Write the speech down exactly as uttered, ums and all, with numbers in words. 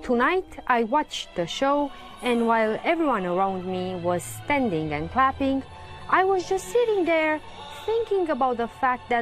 Tonight, I watched the show, and while everyone around me was standing and clapping, I was just sitting there thinking about the fact that